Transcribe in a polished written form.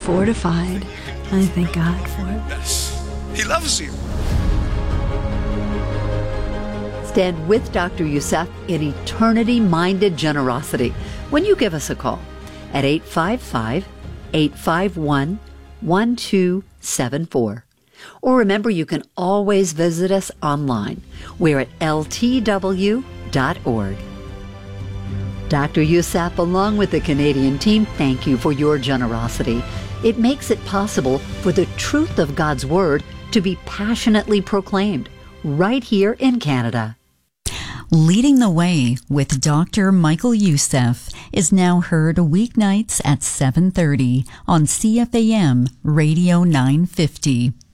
fortified. I thank God for it. Yes. He loves you. Stand with Dr. Youssef in eternity-minded generosity when you give us a call at 855-851-1274. Or remember, you can always visit us online. We're at ltw.org. Dr. Youssef, along with the Canadian team, thank you for your generosity. It makes it possible for the truth of God's Word to be passionately proclaimed right here in Canada. Leading the Way with Dr. Michael Youssef is now heard weeknights at 7:30 on CFAM Radio 950.